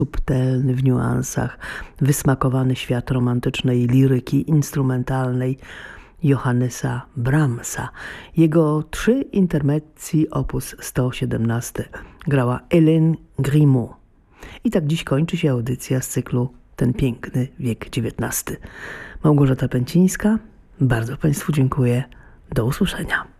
subtelny w niuansach, wysmakowany świat romantycznej liryki instrumentalnej Johannesa Brahmsa. Jego 3 intermezzi op. 117 grała Hélène Grimaud. I tak dziś kończy się audycja z cyklu Ten piękny wiek XIX. Małgorzata Pęcińska, bardzo Państwu dziękuję. Do usłyszenia.